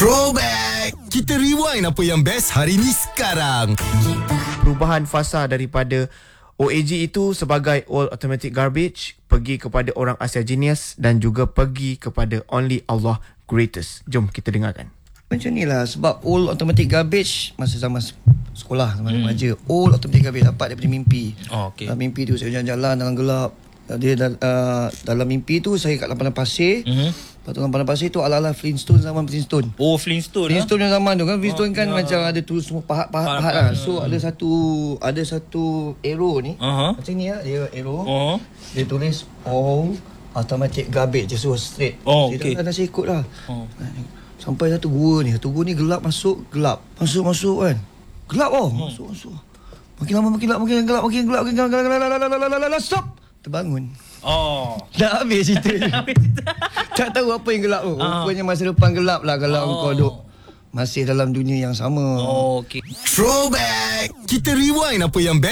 Throwback. Kita rewind apa yang best hari ni sekarang. Perubahan fasa daripada OAG itu sebagai All Automatic Garbage pergi kepada orang Asia Genius dan juga pergi kepada Only Allah Greatest. Jom kita dengarkan. Macam ni lah, sebab All Automatic Garbage masa zaman sekolah, zaman remaja, All Automatic Garbage dapat daripada mimpi. Mimpi tu saya jalan-jalan dalam gelap. Dia dalam mimpi tu saya kat lapangan pasir. Lepas tu lapangan pasir tu ala-ala Flintstone, zaman Flintstone. Oh, Flintstone Flintstone yang zaman tu kan. Flintstone kan macam ada tu semua pahat-pahat lah. So ada satu arrow ni. Macam ni lah, dia arrow. Dia tulis All Automatic Garbage. Dia suruh straight. Saya saya ikut lah. Sampai satu gua ni gelap, masuk kan. Gelap masuk. Makin lama makin gelap. Stop. Terbangun. Dah habis cerita. Tak tahu apa yang gelap tu. Rupanya masa depan gelap lah kalau kau duk masih dalam dunia yang sama. Throwback. Kita rewind apa yang best